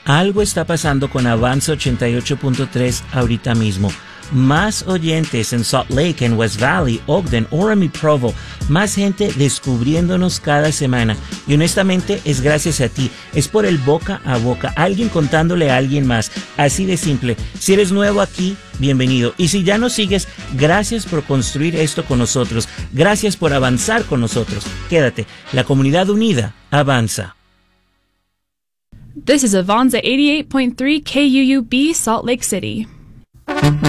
Algo está pasando con Avanza 88.3 ahorita mismo. Más oyentes en Salt Lake, en West Valley, Ogden, Orem y Provo. Más gente descubriéndonos cada semana. Y honestamente es gracias a ti. Es por el boca a boca. Alguien contándole a alguien más. Así de simple. Si eres nuevo aquí, bienvenido. Y si ya nos sigues, gracias por construir esto con nosotros. Gracias por avanzar con nosotros. Quédate. La comunidad unida avanza. This is Avanza 88.3 KUUB, Salt Lake City.